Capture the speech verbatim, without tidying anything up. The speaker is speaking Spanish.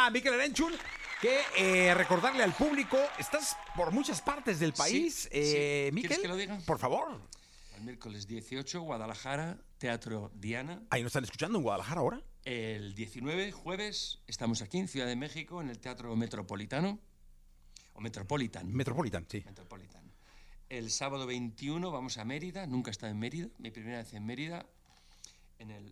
a Mikel Erenchun, que eh, recordarle al público, estás por muchas partes del país. Sí, eh, sí. Mikel, ¿Quieres que lo diga? por favor. El miércoles dieciocho, Guadalajara, Teatro Diana. Ahí nos están escuchando en Guadalajara ahora. El diecinueve, jueves, estamos aquí en Ciudad de México, en el Teatro Metropolitano. O Metropolitan. Metropolitan, sí. Metropolitan. El sábado veintiuno vamos a Mérida. Nunca he estado en Mérida. Mi primera vez en Mérida. En el